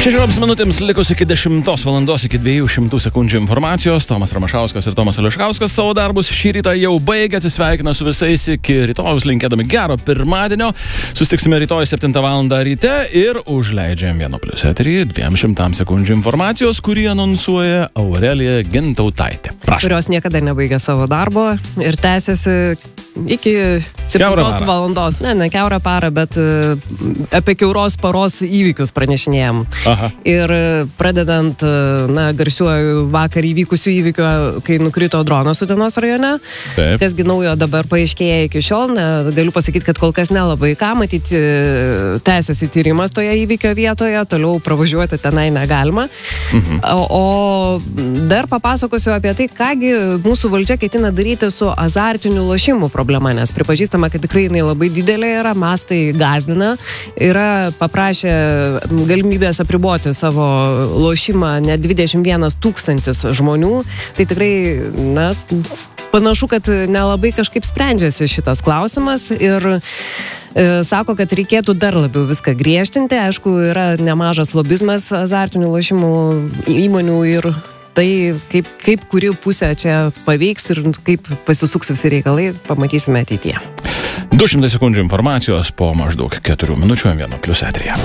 6 minutėms likus iki 10 valandos, iki 200 sekundžių informacijos. Tomas Ramašauskas ir Tomas Ališkauskas savo darbus šį rytą jau baigė, atsisveikina su visais iki rytojus, linkėdami gero pirmadienio. Sustiksime rytoj 7 valandą ryte ir užleidžiam 1+ eterį 200 sekundžių informacijos, kurį anonsuoja Aurelija Gintautaitė. Prašau. Kurios niekada nebaigia savo darbo ir tęsiasi iki 7 valandos. Ne kiaurą parą, bet apie kiauros paros įvykius pranešinėjom. Aha. Ir pradedant, garsiuoju vakar įvykusių įvykių, kai nukrito dronas Utenos rajone. Taip. Kasgi naujo dabar paaiškėja iki šiol. Galiu pasakyti, kad kol kas nelabai ką, matyti, tęsiasi tyrimas toje įvykio vietoje, toliau pravažiuoti tenai negalima. O dar papasakosiu apie tai, kągi mūsų valdžia ketina daryti su azartinių lošimų problema, nes pripažįstama, kad tikrai jinai labai didelė yra, mastai gazdina, yra paprašę galimybės apriboti savo lošimą net 21 000 žmonių, tai tikrai, panašu, kad nelabai kažkaip sprendžiasi šitas klausimas ir sako, kad reikėtų dar labiau viską griežtinti. Aišku, yra nemažas lobizmas azartinių lošimų įmonių ir tai, kaip kuri pusė čia paveiks ir kaip pasisuks visi reikalai, pamatysime ateityje. 200 sekundžių informacijos po maždaug 4 minučių 1+ eteryje.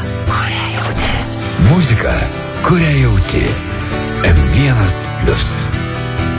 Muzika, kurią jauti. M1+.